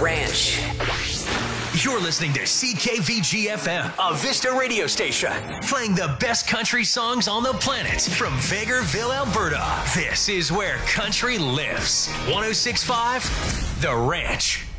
Ranch. You're listening to CKVG-FM, a Vista radio station, playing the best country songs on the planet from Vegreville, Alberta. This is where country lives. 106.5, The Ranch.